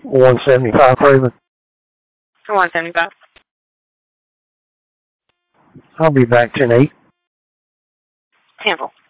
175, Raven. 175. I'll be back 10-8. Cancel.